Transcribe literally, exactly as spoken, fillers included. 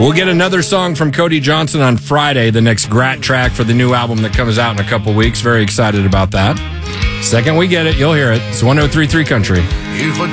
We'll get another song from Cody Johnson on Friday, the next Grat track for the new album that comes out in a couple weeks. Very excited about that. Second we get it, you'll hear it. It's one oh three point three Country.